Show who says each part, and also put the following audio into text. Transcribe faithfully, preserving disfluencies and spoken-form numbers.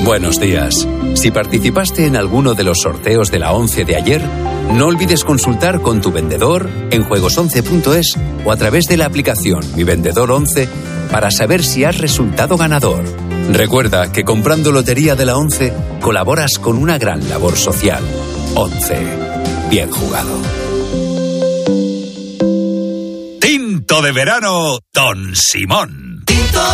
Speaker 1: Buenos días. Si participaste en alguno de los sorteos de la once de ayer, no olvides consultar con tu vendedor en juegos once punto es o a través de la aplicación Mi Vendedor once para saber si has resultado ganador. Recuerda que comprando Lotería de la once colaboras con una gran labor social. once. Bien jugado.
Speaker 2: Tinto de verano Don Simón.